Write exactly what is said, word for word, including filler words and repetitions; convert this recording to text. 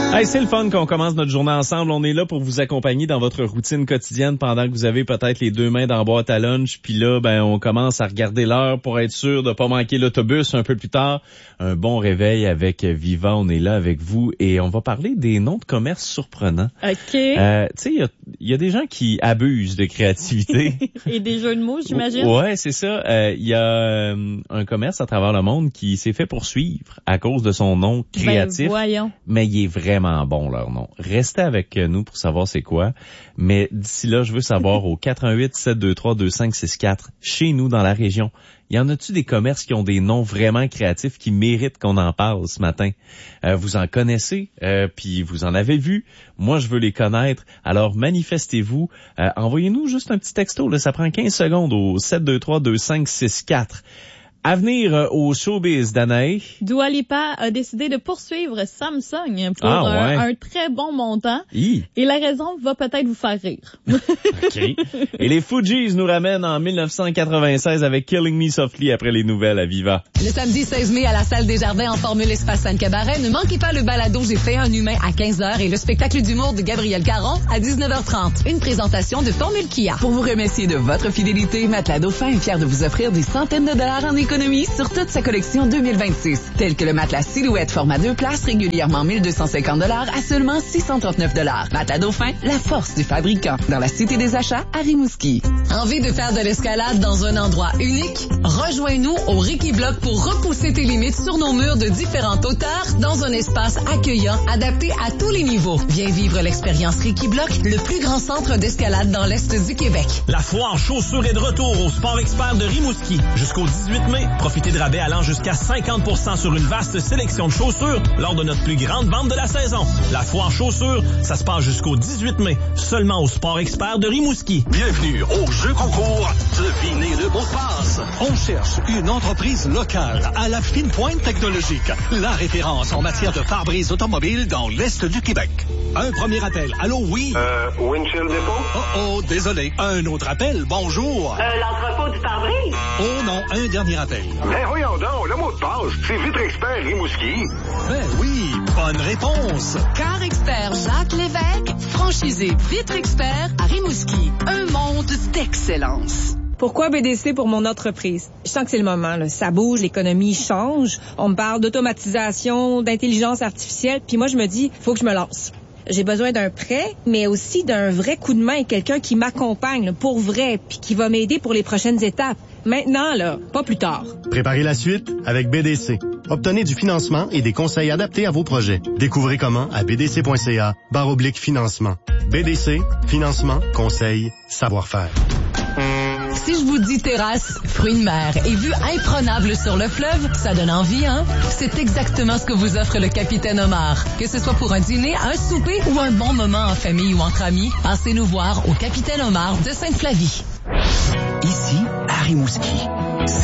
Hey, c'est le fun qu'on commence notre journée ensemble. On est là pour vous accompagner dans votre routine quotidienne pendant que vous avez peut-être les deux mains dans la boîte à lunch. Puis là, ben, on commence à regarder l'heure pour être sûr de pas manquer l'autobus un peu plus tard. Un bon réveil avec Viva. On est là avec vous et on va parler des noms de commerce surprenants. OK. Euh, tu sais, il y a, y a des gens qui abusent de créativité. Et des jeux de mots, j'imagine. Ouais, c'est ça. Il euh, y a euh, un commerce à travers le monde qui s'est fait poursuivre à cause de son nom créatif. Ben, voyons. Mais il est vraiment bon leur nom. Restez avec nous pour savoir c'est quoi. Mais d'ici là, je veux savoir au quatre un huit, sept deux trois, deux cinq six quatre, chez nous dans la région, y en a-tu des commerces qui ont des noms vraiment créatifs qui méritent qu'on en parle ce matin? Euh, vous en connaissez, euh, puis vous en avez vu. Moi, je veux les connaître. Alors, manifestez-vous. Euh, envoyez-nous juste un petit texto. Là, ça prend quinze secondes au sept deux trois, deux cinq six quatre. À venir euh, au showbiz, Danae. Dua Lipa a décidé de poursuivre Samsung pour ah, ouais. un, un très bon montant. Hi. Et la raison va peut-être vous faire rire. OK. Et les Fugees nous ramènent en dix-neuf cent quatre-vingt-seize avec Killing Me Softly après les nouvelles à Viva. Le samedi seize mai à la salle Desjardins en Formule Espace Sainte-Cabaret, ne manquez pas le balado J'ai fait un humain à quinze heures et le spectacle d'humour de Gabriel Caron à dix-neuf heures trente. Une présentation de Formule Kia. Pour vous remercier de votre fidélité, Matelas Dauphin est fier de vous offrir des centaines de dollars en économie sur toute sa collection deux mille vingt-six, tels que le matelas Silhouette format deux places régulièrement mille deux cent cinquante dollars à seulement six cent trente-neuf dollars. Matelas Dauphin, la force du fabricant, dans la Cité des Achats à Rimouski. Envie de faire de l'escalade dans un endroit unique? Rejoins-nous au Ricky Block pour repousser tes limites sur nos murs de différentes hauteurs dans un espace accueillant, adapté à tous les niveaux. Viens vivre l'expérience Ricky Block, le plus grand centre d'escalade dans l'Est du Québec. La foire chaussures est de retour au Sport Expert de Rimouski. Jusqu'au dix-huit mai, profitez de rabais allant jusqu'à cinquante pour cent sur une vaste sélection de chaussures lors de notre plus grande vente de la saison. La foire chaussures, ça se passe jusqu'au dix-huit mai, seulement au Sport Expert de Rimouski. Bienvenue au jeu concours Devinez le mot de passe. On cherche une entreprise locale à la fine pointe technologique, la référence en matière de pare-brise automobile dans l'Est du Québec. Un premier appel. Allô, oui? Euh, Windshield Depot? Oh, oh, désolé. Un autre appel. Bonjour. Euh, l'entrepôt du pare-brise? Oh non, un dernier appel. Ben voyons donc, le mot de passe, c'est Vitre Expert Rimouski. Ben oui, bonne réponse. Car Expert Jacques Lévesque, franchisé Vitre Expert à Rimouski. Un monde d'excellence. Pourquoi B D C pour mon entreprise? Je sens que c'est le moment, là. Ça bouge, l'économie change. On me parle d'automatisation, d'intelligence artificielle, puis moi je me dis, faut que je me lance. J'ai besoin d'un prêt, mais aussi d'un vrai coup de main, quelqu'un qui m'accompagne là, pour vrai, puis qui va m'aider pour les prochaines étapes. Maintenant, là, pas plus tard. Préparez la suite avec B D C. Obtenez du financement et des conseils adaptés à vos projets. Découvrez comment à bdc.ca barre oblique financement. B D C, financement, conseils, savoir-faire. Si je vous dis terrasse, fruits de mer et vue imprenable sur le fleuve, ça donne envie, hein? C'est exactement ce que vous offre le Capitaine Omar. Que ce soit pour un dîner, un souper ou un bon moment en famille ou entre amis, passez nous voir au Capitaine Omar de Sainte-Flavie. Ici, à Rimouski.